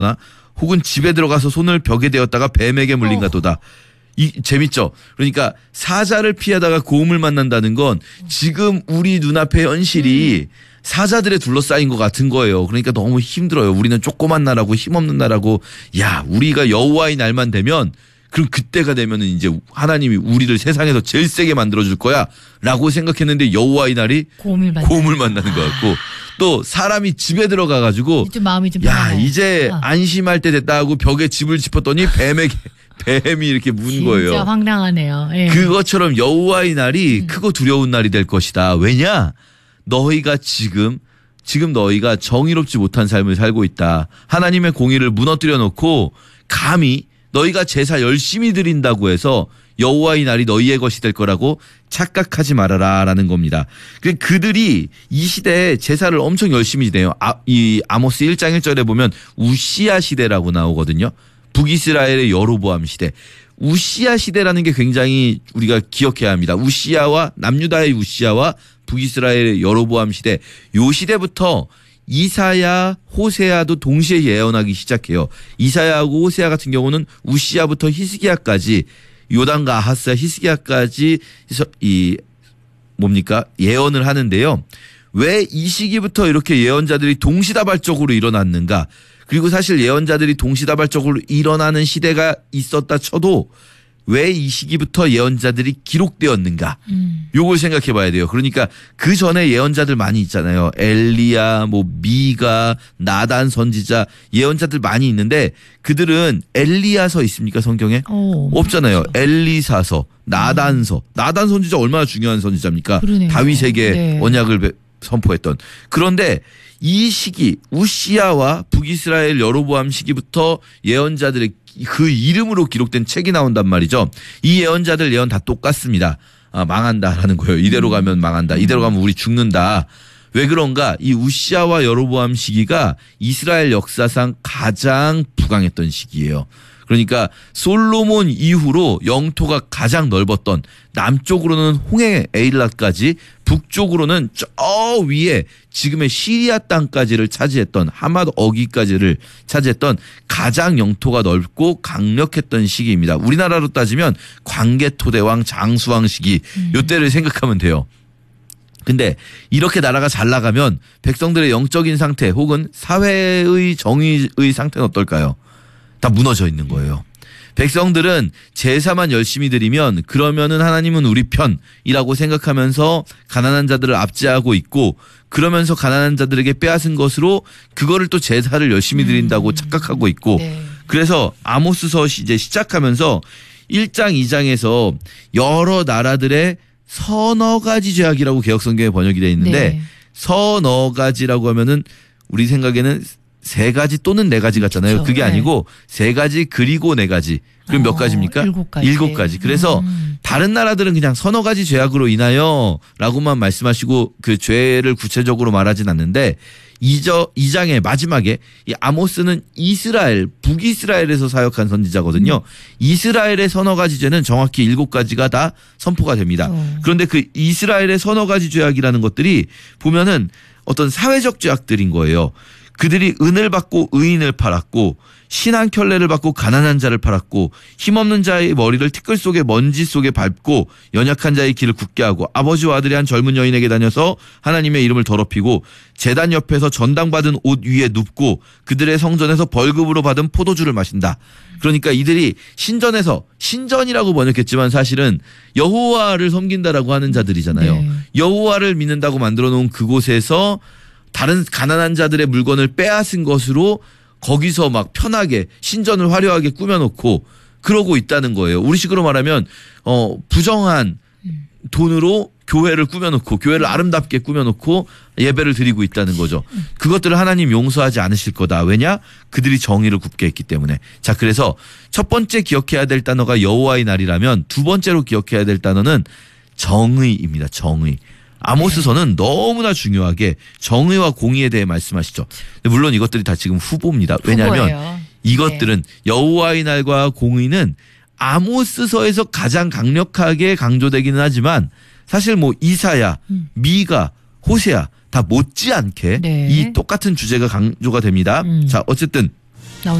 혹은 집에 들어가서 손을 벽에 대었다가 뱀에게 물린가도다. 재밌죠? 그러니까 사자를 피하다가 고음을 만난다는 건 지금 우리 눈앞의 현실이 사자들에 둘러싸인 것 같은 거예요. 그러니까 너무 힘들어요. 우리는 조그만 나라고 힘없는 나라고 야 우리가 여호와의 날만 되면 그럼 그때가 되면은 이제 하나님이 우리를 세상에서 제일 세게 만들어줄 거야 라고 생각했는데 여호와의 날이 고음을 만나는 것 같고 또 사람이 집에 들어가가지고 좀 마음이 좀 야 이제 안심할 때 됐다 하고 벽에 집을 짚었더니 뱀이 이렇게 문 거예요. 진짜 황당하네요. 예. 그것처럼 여호와의 날이 크고 두려운 날이 될 것이다. 왜냐? 너희가 지금 너희가 정의롭지 못한 삶을 살고 있다. 하나님의 공의를 무너뜨려 놓고 감히 너희가 제사 열심히 드린다고 해서 여호와의 날이 너희의 것이 될 거라고 착각하지 말아라라는 겁니다. 그들이 이 시대에 제사를 엄청 열심히 지내요. 이 아모스 1장 1절에 보면 우시야 시대라고 나오거든요. 북이스라엘의 여로보암 시대. 우시야 시대라는 게 굉장히 우리가 기억해야 합니다. 남유다의 우시야와 북이스라엘의 여로보암 시대. 요 시대부터 이사야, 호세아도 동시에 예언하기 시작해요. 이사야하고 호세아 같은 경우는 우시야부터 히스기야까지 요단과 아하스야, 히스기야까지 예언을 하는데요. 왜 이 시기부터 이렇게 예언자들이 동시다발적으로 일어났는가? 그리고 사실 예언자들이 동시다발적으로 일어나는 시대가 있었다 쳐도 왜 이 시기부터 예언자들이 기록되었는가? 요걸 생각해 봐야 돼요. 그러니까 그 전에 예언자들 많이 있잖아요. 엘리야, 미가, 나단 선지자 예언자들 많이 있는데 그들은 엘리야서 있습니까 성경에? 없잖아요. 그렇죠. 엘리사서, 나단서. 나단 선지자 얼마나 중요한 선지자입니까? 그러네요. 다윗에게 언약을 선포했던. 그런데 이 시기 우시야와 북이스라엘 여로보암 시기부터 예언자들의 그 이름으로 기록된 책이 나온단 말이죠. 이 예언자들 예언 다 똑같습니다. 망한다라는 거예요. 이대로 가면 망한다. 이대로 가면 우리 죽는다. 왜 그런가? 이 우시야와 여로보암 시기가 이스라엘 역사상 가장 부강했던 시기예요. 그러니까 솔로몬 이후로 영토가 가장 넓었던 남쪽으로는 홍해 에일랏까지 북쪽으로는 저 위에 지금의 시리아 땅까지를 차지했던 하맛 어기까지를 차지했던 가장 영토가 넓고 강력했던 시기입니다. 우리나라로 따지면 광개토대왕 장수왕 시기 요때를 생각하면 돼요. 근데 이렇게 나라가 잘 나가면 백성들의 영적인 상태 혹은 사회의 정의의 상태는 어떨까요? 다 무너져 있는 거예요. 백성들은 제사만 열심히 드리면 그러면은 하나님은 우리 편이라고 생각하면서 가난한 자들을 압제하고 있고 그러면서 가난한 자들에게 빼앗은 것으로 그거를 또 제사를 열심히 드린다고 착각하고 있고 그래서 아모스서 이제 시작하면서 1장 2장에서 여러 나라들의 서너 가지 죄악이라고 개혁성경에 번역이 되어 있는데 서너 가지라고 하면은 우리 생각에는 세 가지 또는 네 가지 같잖아요. 그렇죠. 그게 아니고 세 가지 그리고 네 가지. 그럼 몇 가지입니까? 7가지. 7가지. 그래서 다른 나라들은 그냥 서너 가지 죄악으로 인하여 라고만 말씀하시고 그 죄를 구체적으로 말하진 않는데 2장의 마지막에 이 아모스는 북이스라엘에서 사역한 선지자거든요. 이스라엘의 서너 가지 죄는 정확히 7가지가 다 선포가 됩니다. 그런데 그 이스라엘의 서너 가지 죄악이라는 것들이 보면은 어떤 사회적 죄악들인 거예요. 그들이 은을 받고 의인을 팔았고 신한켤레를 받고 가난한 자를 팔았고 힘없는 자의 머리를 티끌 속에 먼지 속에 밟고 연약한 자의 길을 굳게 하고 아버지와 아들이 한 젊은 여인에게 다녀서 하나님의 이름을 더럽히고 제단 옆에서 전당받은 옷 위에 눕고 그들의 성전에서 벌금으로 받은 포도주를 마신다. 그러니까 이들이 신전이라고 번역했지만 사실은 여호와를 섬긴다라고 하는 자들이잖아요. 여호와를 믿는다고 만들어 놓은 그곳에서 다른 가난한 자들의 물건을 빼앗은 것으로 거기서 막 편하게 신전을 화려하게 꾸며놓고 그러고 있다는 거예요. 우리식으로 말하면 부정한 돈으로 교회를 꾸며놓고 교회를 아름답게 꾸며놓고 예배를 드리고 있다는 거죠. 그것들을 하나님 용서하지 않으실 거다. 왜냐? 그들이 정의를 굽게 했기 때문에. 자, 그래서 첫 번째 기억해야 될 단어가 여호와의 날이라면 두 번째로 기억해야 될 단어는 정의입니다. 정의. 아모스서는 너무나 중요하게 정의와 공의에 대해 말씀하시죠. 물론 이것들이 다 지금 후보입니다. 왜냐하면 이것들은 여호와의 날과 공의는 아모스서에서 가장 강력하게 강조되기는 하지만 사실 이사야, 미가, 호세아 다 못지않게 이 똑같은 주제가 강조가 됩니다. 자, 어쨌든